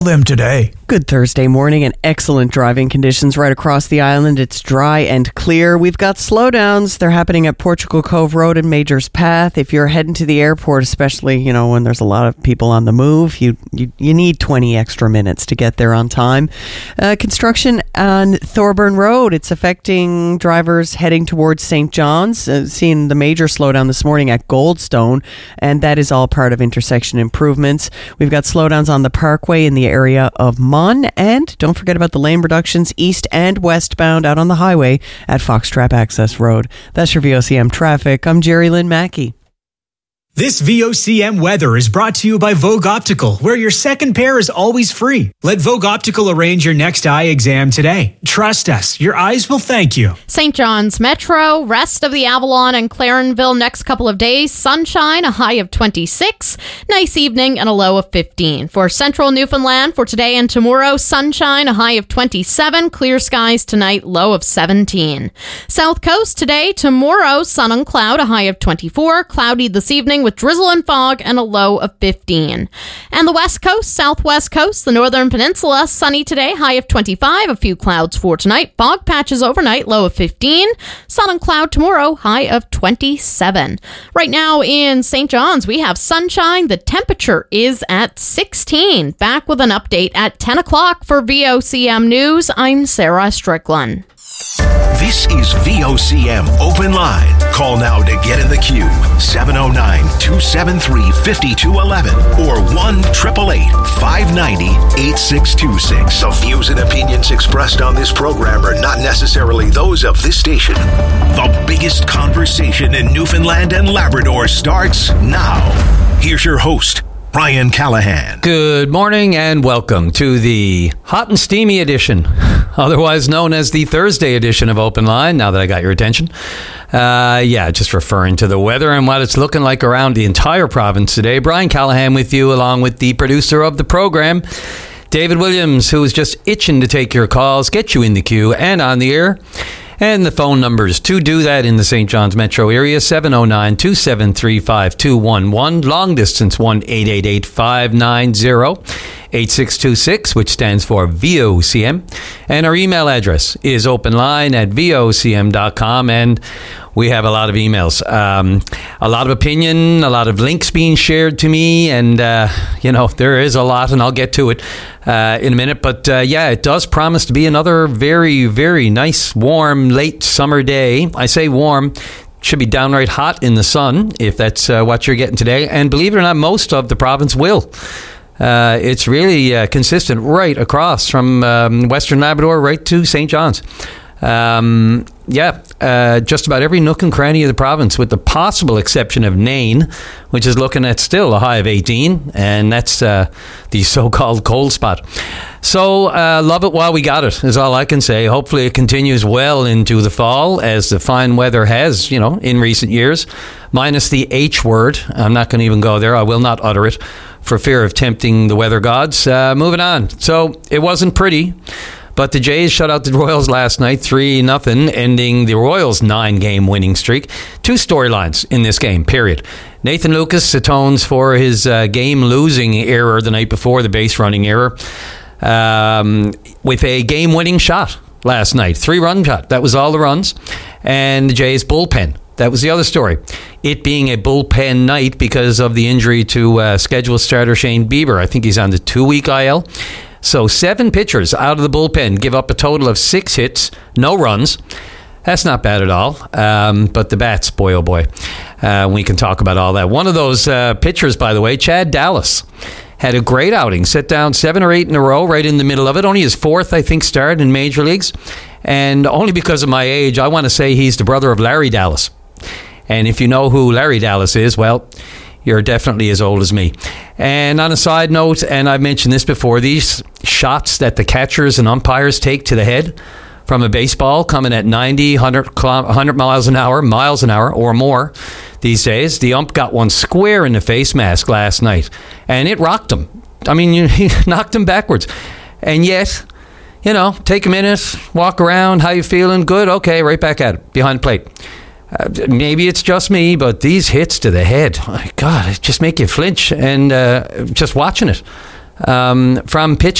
them today. Good Thursday morning and excellent driving conditions right across the island. It's dry and clear. We've got slowdowns. They're happening at Portugal Cove Road and Majors Path. If you're heading to the airport, especially, when there's a lot of people on the move, you need 20 extra minutes to get there on time. Construction on Thorburn Road. It's affecting drivers heading towards St. John's. Seeing the major slowdown this morning at Goldstone, and that is all part of intersection improvements. We've got slowdowns on the Parkway in the area of Mon, and don't forget about the lane reductions east and westbound out on the highway at Foxtrap Access Road. That's your VOCM traffic. I'm Jerry Lynn Mackey. This VOCM weather is brought to you by Vogue Optical, where your second pair is always free. Let Vogue Optical arrange your next eye exam today. Trust us, your eyes will thank you. St. John's Metro, rest of the Avalon and Clarenville next couple of days. Sunshine, a high of 26. Nice evening and a low of 15. For Central Newfoundland, for today and tomorrow, sunshine, a high of 27. Clear skies tonight, low of 17. South Coast today, tomorrow, sun and cloud, a high of 24. Cloudy this evening with drizzle and fog and a low of 15. And the West Coast, Southwest Coast, the Northern Peninsula, sunny today, high of 25. A few clouds for tonight. Fog patches overnight, low of 15. Sun and cloud tomorrow, high of 27. Right now in St. John's, we have sunshine. The temperature is at 16. Back with an update at 10 o'clock for VOCM News. I'm Sarah Strickland. This is VOCM Open Line. Call now to get in the queue. 709-273-5211 or 1-888-590-8626. The views and opinions expressed on this program are not necessarily those of this station. The biggest conversation in Newfoundland and Labrador starts now. Here's your host, Brian Callahan. Good morning and welcome to the hot and steamy edition, otherwise known as the Thursday edition of Open Line, now that I got your attention. Just referring to the weather and what it's looking like around the entire province today. Brian Callahan with you, along with the producer of the program, David Williams, who is just itching to take your calls, get you in the queue and on the air. And the phone numbers to do that in the St. John's metro area, 709-273-5211. Long distance, 1-888-590-8626, which stands for VOCM. And our email address is openline@vocm.com. And we have a lot of emails, a lot of opinion, a lot of links being shared to me. And, there is a lot, and I'll get to it in a minute. But, it does promise to be another very, very nice, warm, late summer day. I say warm. Should be downright hot in the sun, if that's what you're getting today. And believe it or not, most of the province will. It's really consistent right across from Western Labrador right to St. John's. Just about every nook and cranny of the province, with the possible exception of Nain, which is looking at still a high of 18, and that's the so-called cold spot. So love it while we got it, is all I can say. Hopefully it continues well into the fall, as the fine weather has, in recent years, minus the H word. I'm not going to even go there. I will not utter it for fear of tempting the weather gods. Moving on. So it wasn't pretty, but the Jays shut out the Royals last night, 3-0, ending the Royals' 9-game winning streak. Two storylines in this game, period. Nathan Lukes atones for his game-losing error the night before, the base-running error, with a game-winning shot last night. 3-run shot. That was all the runs. And the Jays' bullpen. That was the other story. It being a bullpen night because of the injury to scheduled starter Shane Bieber. I think he's on the 2-week IL. So 7 pitchers out of the bullpen give up a total of 6 hits, no runs. That's not bad at all. But the bats, boy, oh boy. We can talk about all that. One of those pitchers, by the way, Chad Dallas, had a great outing. Set down 7 or 8 in a row, right in the middle of it. Only his 4th, I think, start in major leagues. And only because of my age, I want to say he's the brother of Larry Dallas. And if you know who Larry Dallas is, well, you're definitely as old as me. And on a side note, and I've mentioned this before, these shots that the catchers and umpires take to the head from a baseball coming at 90, 100 miles an hour or more these days. The ump got one square in the face mask last night, and it rocked him. I mean, he knocked him backwards. And yet, take a minute, walk around, how you feeling? Good? Okay, right back at it, behind the plate. Maybe it's just me, but these hits to the head, my God, it just make you flinch. And just watching it, From pitch